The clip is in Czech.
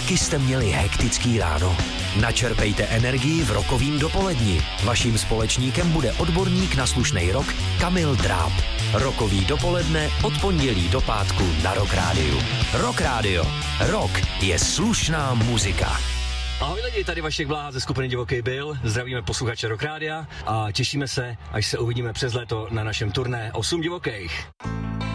Taky jste měli hektický ráno? Načerpejte energii v Rockovým dopoledni. Vaším společníkem bude odborník na slušnej rock Kamil Dráb. Rockový dopoledne od pondělí do pátku na Rock Rádiu. Rock Rádio. Rock je slušná muzika. Ahoj lidi, tady Vašek Bláha ze skupiny Divoký Bill. Zdravíme posluchače Rock Rádia a těšíme se, až se uvidíme přes léto na našem turné 8 divokých.